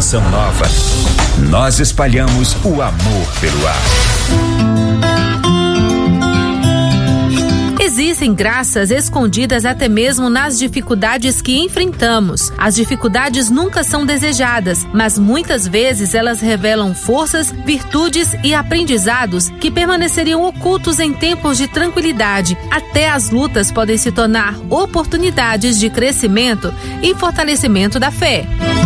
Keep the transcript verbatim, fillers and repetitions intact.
estação nova. Nós espalhamos o amor pelo ar. Existem graças escondidas até mesmo nas dificuldades que enfrentamos. As dificuldades nunca são desejadas, mas muitas vezes elas revelam forças, virtudes e aprendizados que permaneceriam ocultos em tempos de tranquilidade. Até as lutas podem se tornar oportunidades de crescimento e fortalecimento da fé.